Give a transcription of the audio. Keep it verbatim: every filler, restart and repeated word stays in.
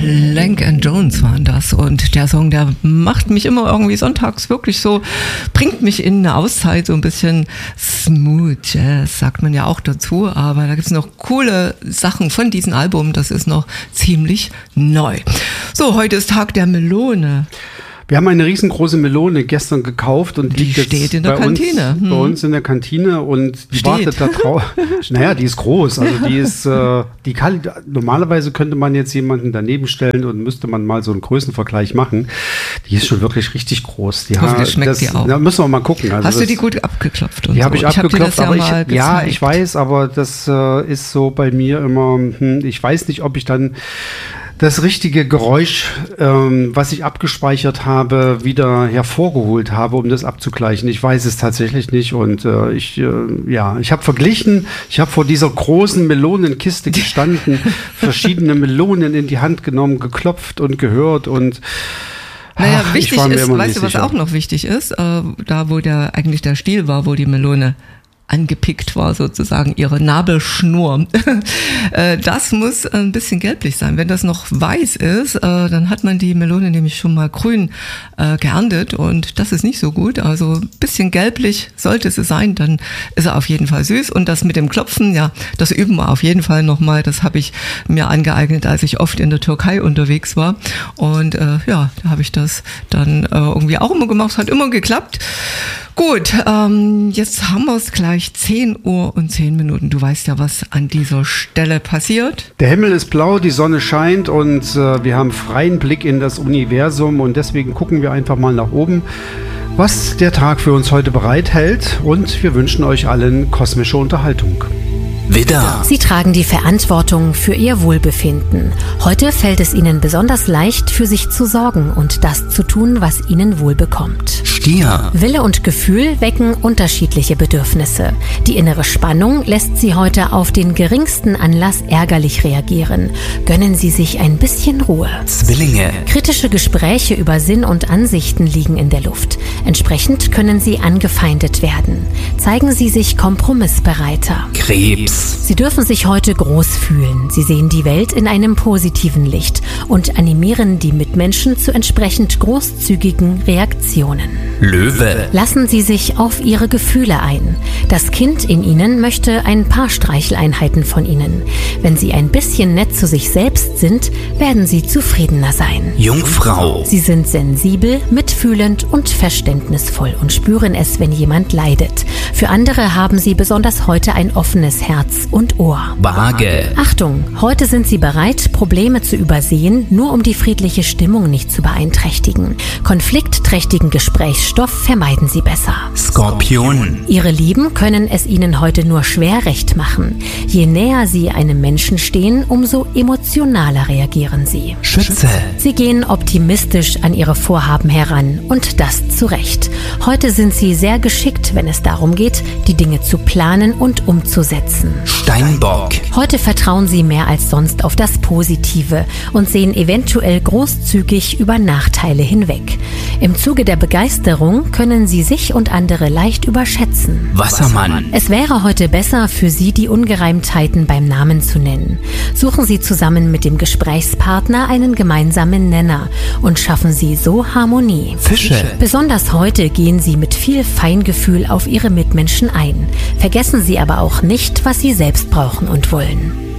Plank and Jones waren das. Und der Song, der macht mich immer irgendwie sonntags wirklich so, bringt mich in eine Auszeit, so ein bisschen Smooth Jazz, sagt man ja auch dazu. Aber da gibt es noch coole Sachen von diesem Album, das ist noch ziemlich neu. So, heute ist Tag der Melone. Wir haben eine riesengroße Melone gestern gekauft und die liegt steht jetzt in der bei Kantine. Uns, hm. bei uns in der Kantine und die steht. wartet da drauf. Naja, die ist groß. Also die ist, äh, die kann, normalerweise könnte man jetzt jemanden daneben stellen und müsste man mal so einen Größenvergleich machen. Die ist schon wirklich richtig groß. Die Hoffentlich schmeckt das, die auch. Da müssen wir mal gucken. Also Hast das, du die gut abgeklopft? Und die so? habe ich abgeklopft, hab aber ja, ich, ja, ich weiß, aber das äh, ist so bei mir immer, hm, ich weiß nicht, ob ich dann das richtige Geräusch, ähm, was ich abgespeichert habe, wieder hervorgeholt habe, um das abzugleichen. Ich weiß es tatsächlich nicht und äh, ich, äh, ja, ich habe verglichen, ich habe vor dieser großen Melonenkiste gestanden, verschiedene Melonen in die Hand genommen, geklopft und gehört und Naja, ach, wichtig ich war mir ist, immer weißt nicht du, was sicher. auch noch wichtig ist, äh, da wo der eigentlich der Stiel war, wo die Melone angepickt war, sozusagen ihre Nabelschnur. Das muss ein bisschen gelblich sein. Wenn das noch weiß ist, dann hat man die Melone nämlich schon mal grün geerntet und das ist nicht so gut. Also ein bisschen gelblich sollte es sein, dann ist er auf jeden Fall süß. Und das mit dem Klopfen, ja, das üben wir auf jeden Fall nochmal. Das habe ich mir angeeignet, als ich oft in der Türkei unterwegs war. Und äh, ja, da habe ich das dann äh, irgendwie auch immer gemacht. Es hat immer geklappt. Gut, ähm, jetzt haben wir es gleich zehn Uhr und zehn Minuten. Du weißt ja, was an dieser Stelle passiert. Der Himmel ist blau, die Sonne scheint und äh, wir haben freien Blick in das Universum und deswegen gucken wir einfach mal nach oben, was der Tag für uns heute bereithält und wir wünschen euch allen kosmische Unterhaltung. Widder. Sie tragen die Verantwortung für Ihr Wohlbefinden. Heute fällt es Ihnen besonders leicht, für sich zu sorgen und das zu tun, was Ihnen wohlbekommt. Stier. Wille und Gefühl wecken unterschiedliche Bedürfnisse. Die innere Spannung lässt Sie heute auf den geringsten Anlass ärgerlich reagieren. Gönnen Sie sich ein bisschen Ruhe. Zwillinge. Kritische Gespräche über Sinn und Ansichten liegen in der Luft. Entsprechend können Sie angefeindet werden. Zeigen Sie sich kompromissbereiter. Krebs. Sie dürfen sich heute groß fühlen. Sie sehen die Welt in einem positiven Licht und animieren die Mitmenschen zu entsprechend großzügigen Reaktionen. Löwe. Lassen Sie sich auf Ihre Gefühle ein. Das Kind in Ihnen möchte ein paar Streicheleinheiten von Ihnen. Wenn Sie ein bisschen nett zu sich selbst sind, werden Sie zufriedener sein. Jungfrau. Sie sind sensibel, mitfühlend und verständnisvoll und spüren es, wenn jemand leidet. Für andere haben Sie besonders heute ein offenes Herz und Ohr. Waage. Achtung, heute sind Sie bereit, Probleme zu übersehen, nur um die friedliche Stimmung nicht zu beeinträchtigen. Konfliktträchtigen Gesprächsstoff vermeiden Sie besser. Skorpion. Ihre Lieben können es Ihnen heute nur schwer recht machen. Je näher Sie einem Menschen stehen, umso emotionaler reagieren Sie. Schütze. Sie gehen optimistisch an Ihre Vorhaben heran und das zu Recht. Heute sind Sie sehr geschickt, wenn es darum geht, die Dinge zu planen und umzusetzen. Steinbock. Heute vertrauen Sie mehr als sonst auf das Positive und sehen eventuell großzügig über Nachteile hinweg. Im Zuge der Begeisterung können Sie sich und andere leicht überschätzen. Wassermann. Es wäre heute besser für Sie, die Ungereimtheiten beim Namen zu nennen. Suchen Sie zusammen mit dem Gesprächspartner einen gemeinsamen Nenner und schaffen Sie so Harmonie. Fische. Besonders heute gehen Sie mit viel Feingefühl auf Ihre Mitmenschen ein. Vergessen Sie aber auch nicht, was Sie selbst brauchen und wollen.